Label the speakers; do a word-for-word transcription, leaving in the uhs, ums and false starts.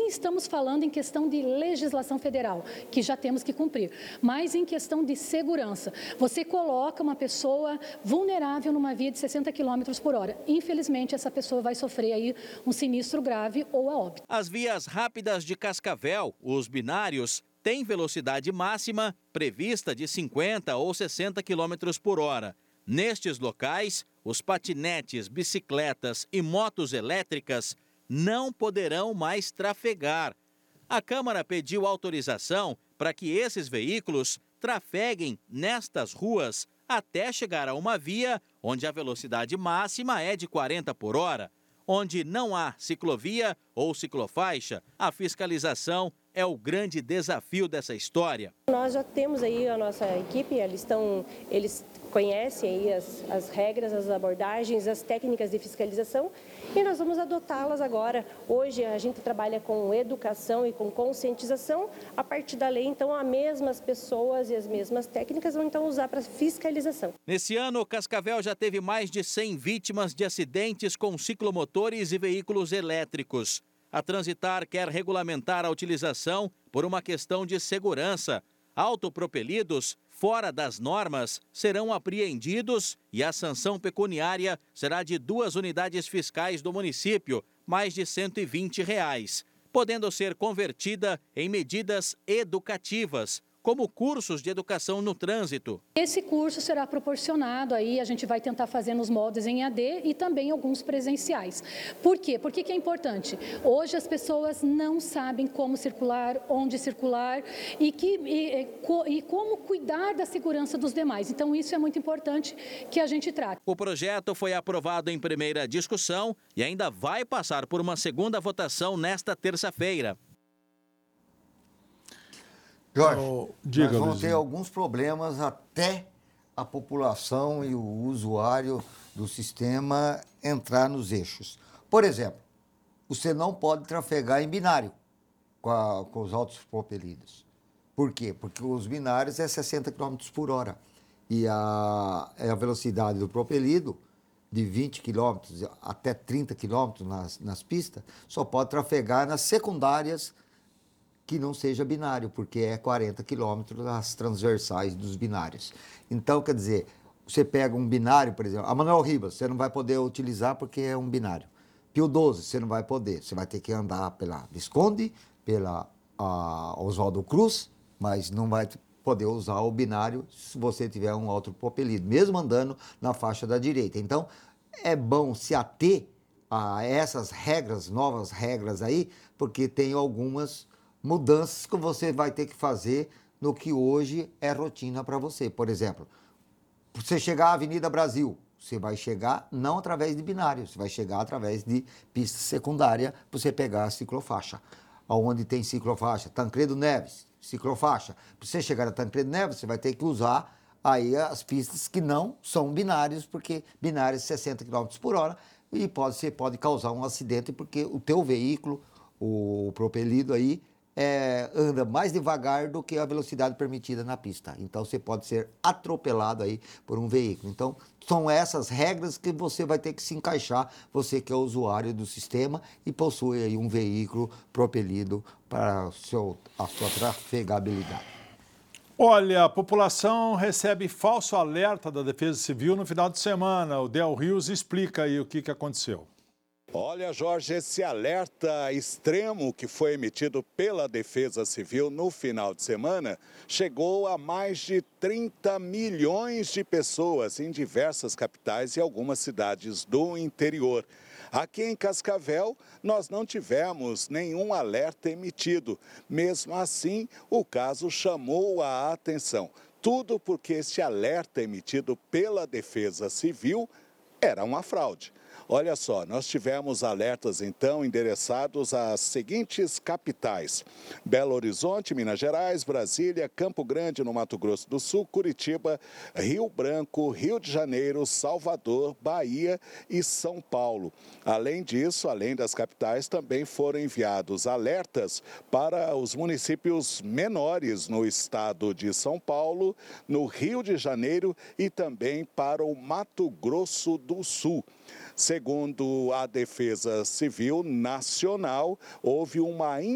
Speaker 1: nem estamos falando em questão de legislação federal, que já temos que cumprir, mas em questão de segurança. Você coloca uma pessoa vulnerável numa via de sessenta quilômetros por hora. Infelizmente, essa pessoa vai sofrer aí um sinistro grave ou a óbito.
Speaker 2: As vias rápidas de Cascavel, os binários, têm velocidade máxima prevista de cinquenta ou sessenta quilômetros por hora. Nestes locais, os patinetes, bicicletas e motos elétricas não poderão mais trafegar. A Câmara pediu autorização para que esses veículos trafeguem nestas ruas até chegar a uma via onde a velocidade máxima é de quarenta por hora. Onde não há ciclovia ou ciclofaixa, a fiscalização é o grande desafio dessa história.
Speaker 3: Nós já temos aí a nossa equipe, eles, estão, eles conhecem aí as, as regras, as abordagens, as técnicas de fiscalização e nós vamos adotá-las agora. Hoje a gente trabalha com educação e com conscientização. A partir da lei, então, as mesmas pessoas e as mesmas técnicas vão então usar para fiscalização.
Speaker 2: Nesse ano, Cascavel já teve mais de cem vítimas de acidentes com ciclomotores e veículos elétricos. A Transitar quer regulamentar a utilização por uma questão de segurança. Autopropelidos fora das normas serão apreendidos e a sanção pecuniária será de duas unidades fiscais do município, mais de cento e vinte reais, podendo ser convertida em medidas educativas, como cursos de educação no trânsito.
Speaker 1: Esse curso será proporcionado, aí a gente vai tentar fazer nos moldes em A D e também alguns presenciais. Por quê? Por que que é importante? Hoje as pessoas não sabem como circular, onde circular e, que, e, e como cuidar da segurança dos demais. Então isso é muito importante que a gente trate.
Speaker 2: O projeto foi aprovado em primeira discussão e ainda vai passar por uma segunda votação nesta terça-feira.
Speaker 4: Jorge,
Speaker 5: oh, diga,
Speaker 4: nós vamos
Speaker 5: Luizinho.
Speaker 4: ter alguns problemas até a população e o usuário do sistema entrar nos eixos. Por exemplo, você não pode trafegar em binário com, a, com os autopropelidos. Por quê? Porque os binários é sessenta quilômetros por hora e a, a velocidade do propelido de vinte quilômetros até trinta quilômetros nas, nas pistas só pode trafegar nas secundárias que não seja binário, porque é quarenta quilômetros as transversais dos binários. Então, quer dizer, você pega um binário, por exemplo, a Manuel Ribas, você não vai poder utilizar porque é um binário. Pio doze, você não vai poder, você vai ter que andar pela Visconde, pela a, Oswaldo Cruz, mas não vai poder usar o binário se você tiver um autopropelido, mesmo andando na faixa da direita. Então, é bom se ater a essas regras, novas regras aí, porque tem algumas mudanças que você vai ter que fazer no que hoje é rotina para você. Por exemplo, você chegar à Avenida Brasil, você vai chegar não através de binário, você vai chegar através de pista secundária para você pegar a ciclofaixa. Onde tem ciclofaixa, Tancredo Neves, ciclofaixa. Para você chegar a Tancredo Neves, você vai ter que usar aí as pistas que não são binários, porque binários sessenta quilômetros por hora e pode, você pode causar um acidente porque o teu veículo, o propelido aí, É, anda mais devagar do que a velocidade permitida na pista. Então, você pode ser atropelado aí por um veículo. Então, são essas regras que você vai ter que se encaixar, você que é usuário do sistema e possui aí um veículo propelido para o seu, a sua trafegabilidade.
Speaker 5: Olha, a população recebe falso alerta da Defesa Civil no final de semana. O Del Rios explica aí o que, que aconteceu.
Speaker 6: Olha, Jorge, esse alerta extremo que foi emitido pela Defesa Civil no final de semana chegou a mais de trinta milhões de pessoas em diversas capitais e algumas cidades do interior. Aqui em Cascavel, nós não tivemos nenhum alerta emitido. Mesmo assim, o caso chamou a atenção. Tudo porque esse alerta emitido pela Defesa Civil era uma fraude. Olha só, nós tivemos alertas, então, endereçados às seguintes capitais: Belo Horizonte, Minas Gerais, Brasília, Campo Grande, no Mato Grosso do Sul, Curitiba, Rio Branco, Rio de Janeiro, Salvador, Bahia e São Paulo. Além disso, além das capitais, também foram enviados alertas para os municípios menores no estado de São Paulo, no Rio de Janeiro e também para o Mato Grosso do Sul. Segundo a Defesa Civil Nacional, houve uma